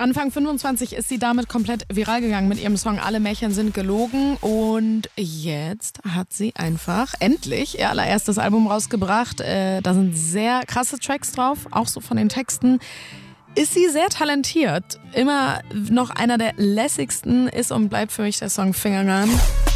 Anfang 25 ist sie damit komplett viral gegangen mit ihrem Song Alle Märchen sind gelogen. Und jetzt hat sie einfach endlich ihr allererstes Album rausgebracht. Da sind sehr krasse Tracks drauf, auch so von den Texten. Ist sie sehr talentiert. Immer noch einer der lässigsten ist und bleibt für mich der Song Fingergun.